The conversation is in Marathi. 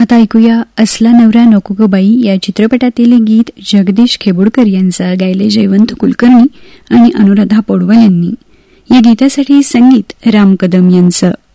आता ऐकूया असला नवरा नको ग बाई या चित्रपटातील गीत जगदीश खेबुडकर यांचं, गायले जयवंत कुलकर्णी आणि अनुराधा पौडवाल यांनी. या गीतासाठी संगीत राम कदम यांचं.